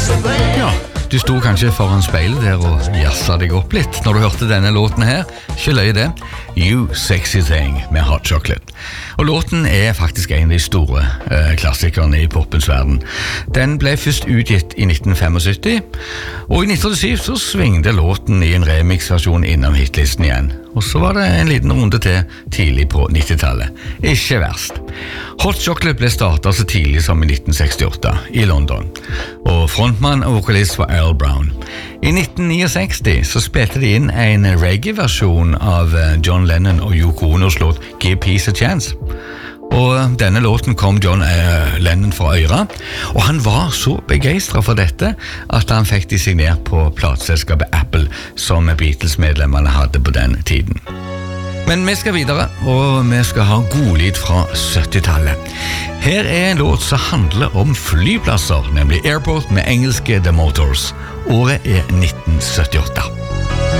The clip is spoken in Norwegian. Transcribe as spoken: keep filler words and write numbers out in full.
Ja, du stod kanskje foran speilet der og jasset deg opp litt når du hørte denne låten her. Ikke løy det. You Sexy Thing med Hot Chocolate. Og låten er faktisk en av de store eh, klassikerne i popens verden. Den ble først utgitt i nitten syttifem, og i nitten åttisyv så svingte låten i en remix-versjon innom hitlisten igjen. Og så var det en liten runde til tidlig på nittitallet. Ikke verst. Hot Chocolate ble startet så tidlig som i nitten sekstiåtte i London, og frontmann og vokalist var Earl Brown. I nitten sekstini så spilte de inn en reggae-versjon av John Lennon og Yoko Onos låt Give Peace a Chance. Og denne låten kom John uh, Lennon fra øyra, og han var så begeistret for dette at han fikk de signert på plateselskapet Apple, som Beatles-medlemmene hadde på den tiden. Men vi skal videre, og vi skal ha godlyd fra syttitallet. Her er en låt som handler om flyplasser, nemlig Airport med engelske The Motors. Året er nitten syttiåtte.